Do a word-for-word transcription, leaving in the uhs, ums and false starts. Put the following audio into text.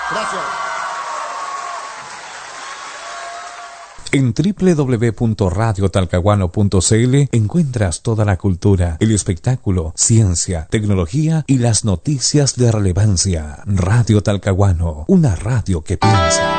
Gracias. En doble u doble u doble u punto radio talcahuano punto c l encuentras toda la cultura, el espectáculo, ciencia, tecnología y las noticias de relevancia. Radio Talcahuano, una radio que piensa.